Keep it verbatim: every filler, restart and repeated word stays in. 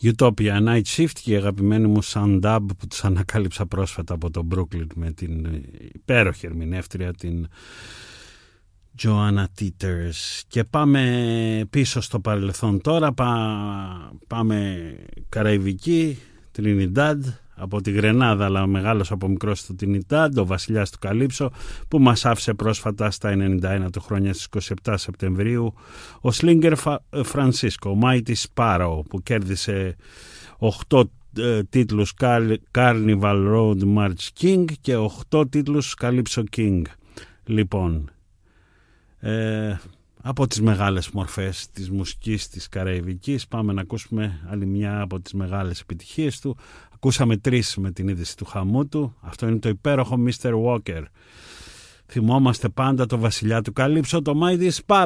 Utopia Night Shift και η αγαπημένη μου Sound Dub που τους ανακάλυψα πρόσφατα από το Brooklyn με την υπέροχη ερμηνεύτρια την Joanna Teeters. Και πάμε πίσω στο παρελθόν τώρα, πά, πάμε Καραϊβική, Trinidad, από τη Γρενάδα, αλλά μεγάλος από μικρός στο Trinidad, ο βασιλιάς του Καλύψο, που μας άφησε πρόσφατα στα ενενήντα ένα του χρόνια στις είκοσι επτά Σεπτεμβρίου, ο Slinger Francisco, Mighty Sparrow, που κέρδισε οκτώ ε, τίτλους Carnival Road March King και οκτώ τίτλους Calypso King. Λοιπόν, ε, από τις μεγάλες μορφές της μουσικής της Καραϊβικής πάμε να ακούσουμε άλλη μια από τις μεγάλες επιτυχίες του. Ακούσαμε τρεις με την είδηση του χαμού του. Αυτό είναι το υπέροχο μίστερ Walker. Θυμόμαστε πάντα το βασιλιά του Καλύψο, το Mighty Sparrow.